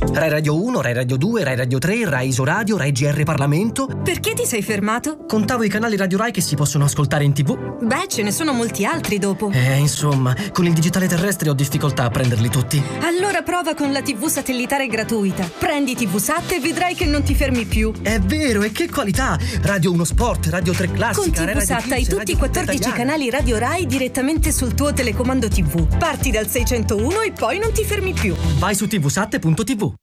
Rai Radio 1, Rai Radio 2, Rai Radio 3, Rai Isoradio, Rai GR Parlamento. Perché ti sei fermato? Contavo i canali Radio Rai che si possono ascoltare in TV. Beh, ce ne sono molti altri dopo. Insomma, con il digitale terrestre ho difficoltà a prenderli tutti. Allora prova con la TV satellitare gratuita. Prendi TVSat e vedrai che non ti fermi più. È vero, e che qualità! Radio 1 Sport, Radio 3 Classica, con TVSat hai tutti i 14 canali Radio Rai direttamente sul tuo telecomando TV. Parti dal 601 e poi non ti fermi più. Vai su tvsat.tv.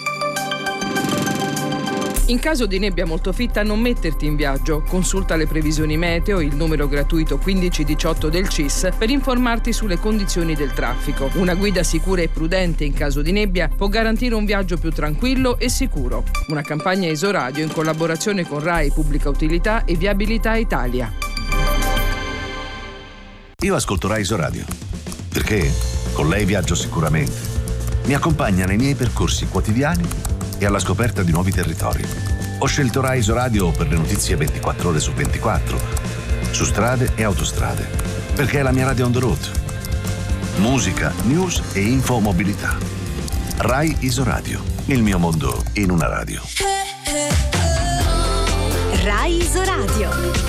In caso di nebbia molto fitta non metterti in viaggio. Consulta le previsioni meteo, il numero gratuito 1518 del CIS per informarti sulle condizioni del traffico. Una guida sicura e prudente in caso di nebbia può garantire un viaggio più tranquillo e sicuro. Una campagna Isoradio in collaborazione con Rai Pubblica Utilità e Viabilità Italia. Io ascolto Rai Isoradio perché con lei viaggio sicuramente. Mi accompagna nei miei percorsi quotidiani e alla scoperta di nuovi territori. Ho scelto Rai Isoradio per le notizie 24 ore su 24, su strade e autostrade, perché è la mia radio on the road. Musica, news e infomobilità. Rai Isoradio, il mio mondo in una radio. Rai Isoradio.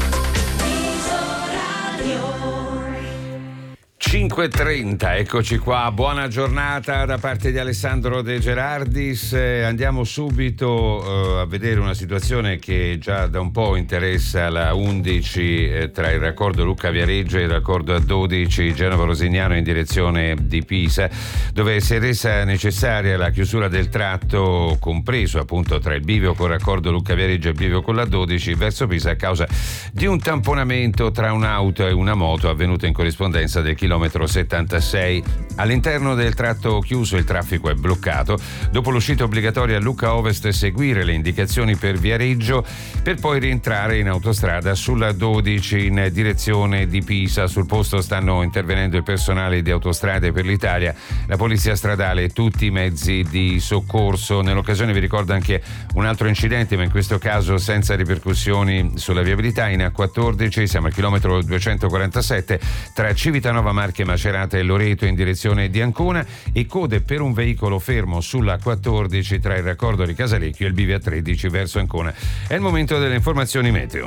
5:30, eccoci qua, buona giornata da parte di Alessandro De Gerardis. Andiamo subito a vedere una situazione che già da un po' interessa la 11 tra il raccordo Lucca-Viareggio e il raccordo A12 Genova-Rosignano in direzione di Pisa, dove si è resa necessaria la chiusura del tratto compreso appunto tra il bivio col raccordo Lucca-Viareggio e il bivio con l'A12 verso Pisa a causa di un tamponamento tra un'auto e una moto avvenuto in corrispondenza del chilometro 76. All'interno del tratto chiuso il traffico è bloccato. Dopo l'uscita obbligatoria a Lucca Ovest seguire le indicazioni per Viareggio per poi rientrare in autostrada sulla 12 in direzione di Pisa. Sul posto stanno intervenendo il personale di Autostrade per l'Italia, la polizia stradale e tutti i mezzi di soccorso. Nell'occasione vi ricordo anche un altro incidente, ma in questo caso senza ripercussioni sulla viabilità. In A14 siamo al chilometro 247 tra Civitanova Marche, Macerata e Loreto in direzione di Ancona e code per un veicolo fermo sulla 14 tra il raccordo di Casalecchio e il bivio A13 verso Ancona. È il momento delle informazioni meteo.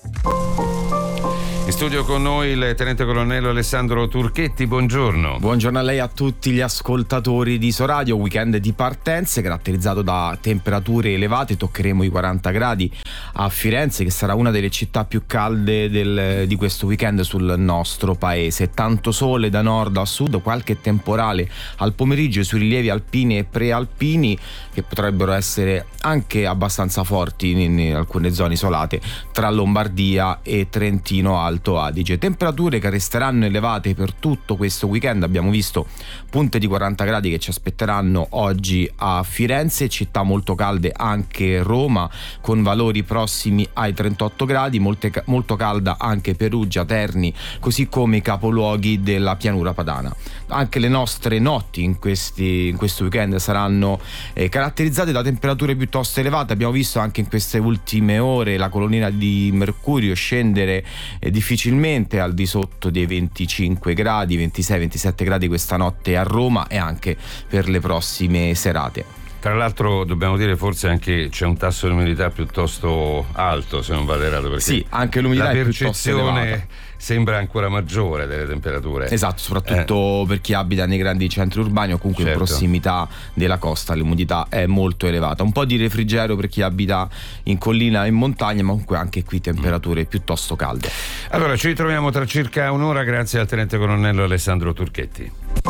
In studio con noi il tenente colonnello Alessandro Turchetti, buongiorno. Buongiorno a lei e a tutti gli ascoltatori di Isoradio. Weekend di partenze caratterizzato da temperature elevate, toccheremo i 40 gradi a Firenze, che sarà una delle città più calde di questo weekend sul nostro paese. Tanto sole da nord a sud, qualche temporale al pomeriggio sui rilievi alpini e prealpini che potrebbero essere anche abbastanza forti in alcune zone isolate tra Lombardia e Trentino Alto Adige. Temperature che resteranno elevate per tutto questo weekend. Abbiamo visto punte di 40 gradi che ci aspetteranno oggi a Firenze, città molto calde anche Roma con valori prossimi ai 38 gradi, molto calda anche Perugia, Terni, così come i capoluoghi della pianura padana. Anche le nostre notti in questo weekend saranno caratterizzate da temperature piuttosto elevate. Abbiamo visto anche in queste ultime ore la colonnina di mercurio scendere difficilmente al di sotto dei 25 gradi, 26-27 gradi questa notte a Roma e anche per le prossime serate. Tra l'altro dobbiamo dire forse anche c'è un tasso di umidità piuttosto alto, se non vado errato, perché sì, anche l'umidità la è piuttosto elevata. percezione sembra ancora maggiore delle temperature. Esatto, soprattutto per chi abita nei grandi centri urbani o comunque certo. in prossimità della costa l'umidità è molto elevata. Un po' di refrigerio per chi abita in collina e in montagna, ma comunque anche qui temperature piuttosto calde. Allora ci ritroviamo tra circa un'ora grazie al tenente colonnello Alessandro Turchetti.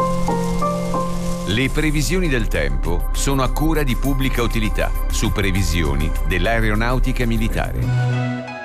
Le previsioni del tempo sono a cura di Pubblica Utilità su previsioni dell'aeronautica militare.